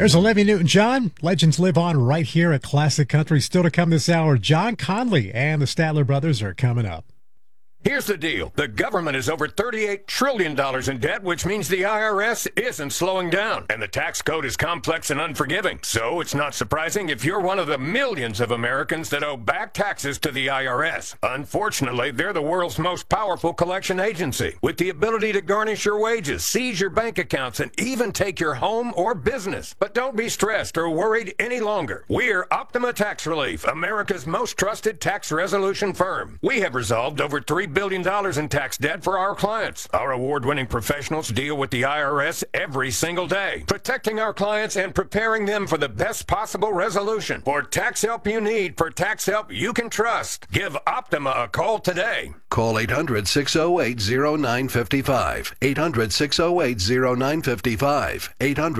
There's Olivia Newton-John. Legends live on right here at Classic Country. Still to come this hour, John Conley and the Statler brothers are coming up. Here's the deal. The government is over $38 trillion in debt, which means the IRS isn't slowing down. And the tax code is complex and unforgiving. So it's not surprising if you're one of the millions of Americans that owe back taxes to the IRS. Unfortunately, they're the world's most powerful collection agency, with the ability to garnish your wages, seize your bank accounts, and even take your home or business. But don't be stressed or worried any longer. We're Optima Tax Relief, America's most trusted tax resolution firm. We have resolved over $3 billion in tax debt for our clients. Our award-winning professionals deal with the IRS every single day, protecting our clients and preparing them for the best possible resolution. For tax help you need, for tax help you can trust, give Optima a call today. Call 800-608-0955. 800-608-0955.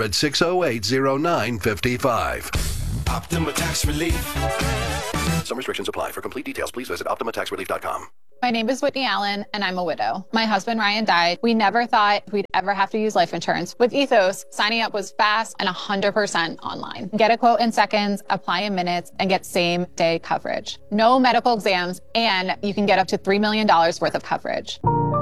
800-608-0955. Optima Tax Relief. Some restrictions apply. For complete details, please visit OptimaTaxRelief.com. My name is Whitney Allen, and I'm a widow. My husband, Ryan, died. We never thought we'd ever have to use life insurance. With Ethos, signing up was fast and 100% online. Get a quote in seconds, apply in minutes, and get same-day coverage. No medical exams, and you can get up to $3 million worth of coverage.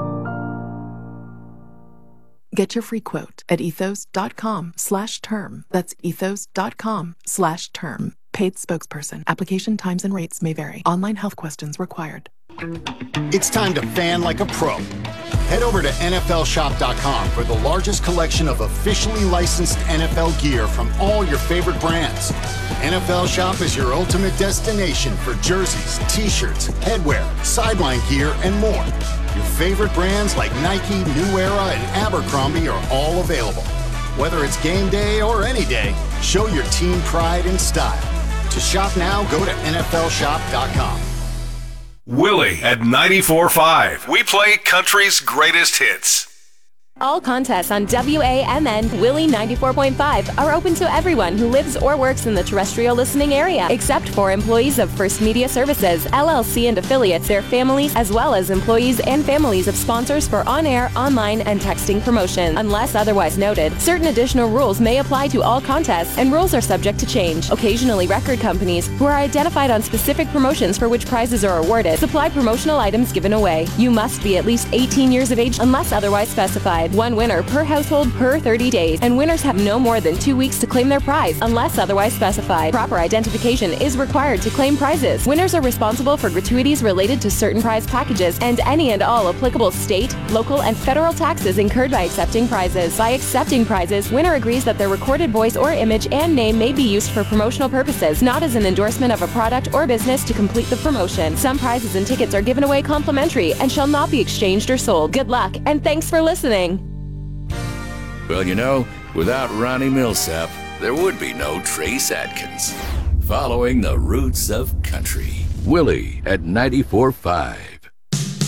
Get your free quote at ethos.com/term. That's ethos.com/term. Paid spokesperson. Application times and rates may vary. Online health questions required. It's time to fan like a pro. Head over to NFLshop.com for the largest collection of officially licensed NFL gear from all your favorite brands. NFL Shop is your ultimate destination for jerseys, t-shirts, headwear, sideline gear, and more. Your favorite brands like Nike, New Era, and Abercrombie are all available. Whether it's game day or any day, show your team pride and style. To shop now, go to NFLshop.com. Willie at 94.5. We play country's greatest hits. All contests on WAMN Willie 94.5 are open to everyone who lives or works in the terrestrial listening area, except for employees of First Media Services, LLC and affiliates, their families, as well as employees and families of sponsors for on-air, online, and texting promotion. Unless otherwise noted, certain additional rules may apply to all contests, and rules are subject to change. Occasionally, record companies, who are identified on specific promotions for which prizes are awarded, supply promotional items given away. You must be at least 18 years of age unless otherwise specified. One winner per household per 30 days, and winners have no more than 2 weeks to claim their prize unless otherwise specified. Proper identification is required to claim prizes. Winners are responsible for gratuities related to certain prize packages and any and all applicable state, local, and federal taxes incurred by accepting prizes. By accepting prizes, winner agrees that their recorded voice or image and name may be used for promotional purposes, not as an endorsement of a product or business to complete the promotion. Some prizes and tickets are given away complimentary and shall not be exchanged or sold. Good luck, and thanks for listening. Well, you know, without Ronnie Millsap, there would be no Trace Adkins. Following the roots of country. Willie at 94.5.